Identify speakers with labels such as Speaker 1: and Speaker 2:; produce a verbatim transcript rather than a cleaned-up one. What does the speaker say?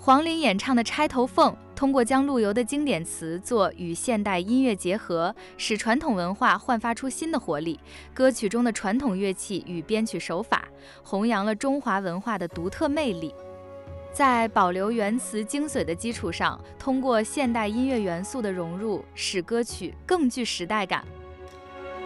Speaker 1: 黄龄演唱的《钗头凤》，通过将陆游的经典词作与现代音乐结合，使传统文化焕发出新的活力。歌曲中的传统乐器与编曲手法，弘扬了中华文化的独特魅力。在保留原词精髓的基础上，通过现代音乐元素的融入，使歌曲更具时代感，